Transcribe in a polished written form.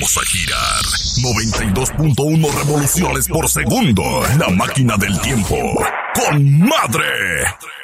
Vamos a girar 92.1 revoluciones por segundo. La máquina del tiempo. ¡Con madre!